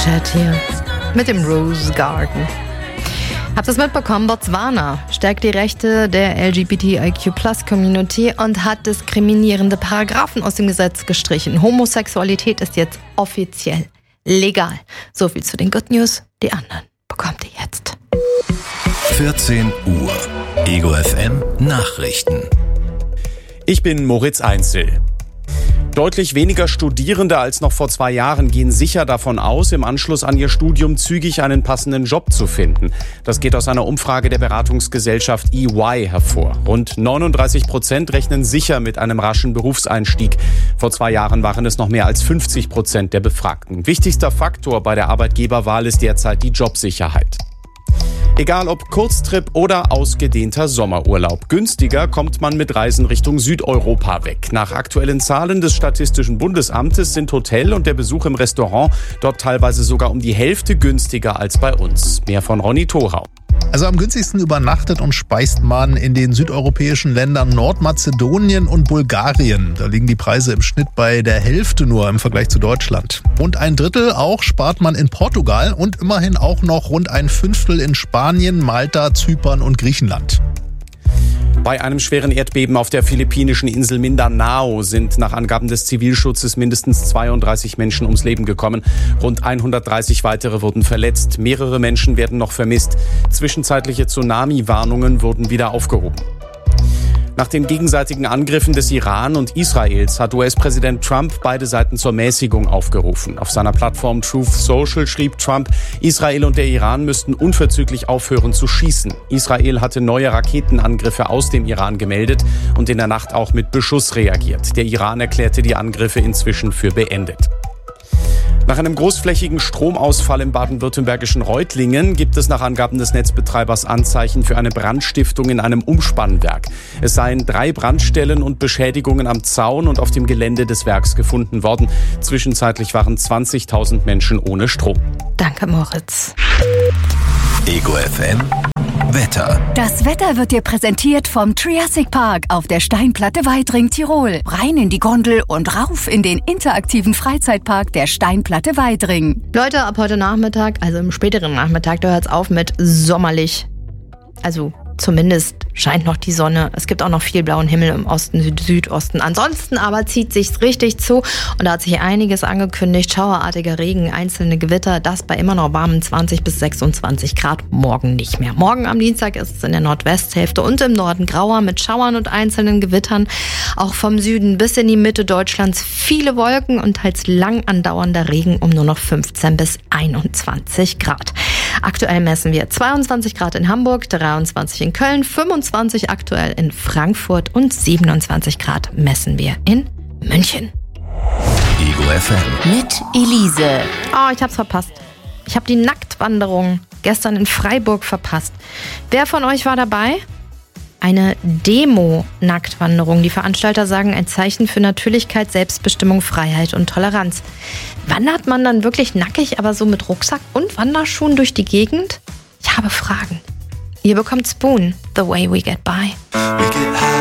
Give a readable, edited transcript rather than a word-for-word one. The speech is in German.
Chat hier mit dem Rose Garden. Habt ihr es mitbekommen? Botswana stärkt die Rechte der LGBTIQ+-Community und hat diskriminierende Paragraphen aus dem Gesetz gestrichen. Homosexualität ist jetzt offiziell legal. So viel zu den Good News. Die anderen bekommt ihr jetzt. 14 Uhr. Ego FM Nachrichten. Ich bin Moritz Einzel. Deutlich weniger Studierende als noch vor 2 Jahren gehen sicher davon aus, im Anschluss an ihr Studium zügig einen passenden Job zu finden. Das geht aus einer Umfrage der Beratungsgesellschaft EY hervor. Rund 39% rechnen sicher mit einem raschen Berufseinstieg. Vor 2 Jahren waren es noch mehr als 50% der Befragten. Wichtigster Faktor bei der Arbeitgeberwahl ist derzeit die Jobsicherheit. Egal ob Kurztrip oder ausgedehnter Sommerurlaub, günstiger kommt man mit Reisen Richtung Südeuropa weg. Nach aktuellen Zahlen des Statistischen Bundesamtes sind Hotel und der Besuch im Restaurant dort teilweise sogar um die Hälfte günstiger als bei uns. Mehr von Ronny Thorau. Also am günstigsten übernachtet und speist man in den südeuropäischen Ländern Nordmazedonien und Bulgarien. Da liegen die Preise im Schnitt bei der Hälfte nur im Vergleich zu Deutschland. Und 1/3 auch spart man in Portugal und immerhin auch noch rund 1/5 in Spanien, Malta, Zypern und Griechenland. Bei einem schweren Erdbeben auf der philippinischen Insel Mindanao sind nach Angaben des Zivilschutzes mindestens 32 Menschen ums Leben gekommen. Rund 130 weitere wurden verletzt. Mehrere Menschen werden noch vermisst. Zwischenzeitliche Tsunami-Warnungen wurden wieder aufgehoben. Nach den gegenseitigen Angriffen des Iran und Israels hat US-Präsident Trump beide Seiten zur Mäßigung aufgerufen. Auf seiner Plattform Truth Social schrieb Trump, Israel und der Iran müssten unverzüglich aufhören zu schießen. Israel hatte neue Raketenangriffe aus dem Iran gemeldet und in der Nacht auch mit Beschuss reagiert. Der Iran erklärte die Angriffe inzwischen für beendet. Nach einem großflächigen Stromausfall im baden-württembergischen Reutlingen gibt es nach Angaben des Netzbetreibers Anzeichen für eine Brandstiftung in einem Umspannwerk. Es seien 3 Brandstellen und Beschädigungen am Zaun und auf dem Gelände des Werks gefunden worden. Zwischenzeitlich waren 20.000 Menschen ohne Strom. Danke, Moritz. Ego FM Wetter. Das Wetter wird dir präsentiert vom Triassic Park auf der Steinplatte Weidring, Tirol. Rein in die Gondel und rauf in den interaktiven Freizeitpark der Steinplatte Weidring. Leute, ab heute Nachmittag, also im späteren Nachmittag, da hört es auf mit sommerlich. Also zumindest scheint noch die Sonne. Es gibt auch noch viel blauen Himmel im Osten, Südosten. Ansonsten aber zieht sich's richtig zu und da hat sich einiges angekündigt. Schauerartiger Regen, einzelne Gewitter, das bei immer noch warmen 20 bis 26 Grad. Morgen nicht mehr. Morgen am Dienstag ist es in der Nordwesthälfte und im Norden grauer mit Schauern und einzelnen Gewittern. Auch vom Süden bis in die Mitte Deutschlands viele Wolken und teils lang andauernder Regen um nur noch 15 bis 21 Grad. Aktuell messen wir 22 Grad in Hamburg, 23 in Köln, 25 aktuell in Frankfurt und 27 Grad messen wir in München. Ego FM. Mit Elise. Oh, ich hab's verpasst. Ich habe die Nacktwanderung gestern in Freiburg verpasst. Wer von euch war dabei? Eine Demo-Nacktwanderung. Die Veranstalter sagen, ein Zeichen für Natürlichkeit, Selbstbestimmung, Freiheit und Toleranz. Wandert man dann wirklich nackig, aber so mit Rucksack und Wanderschuhen durch die Gegend? Ich habe Fragen. Ihr bekommt Spoon, The Way We Get By. We get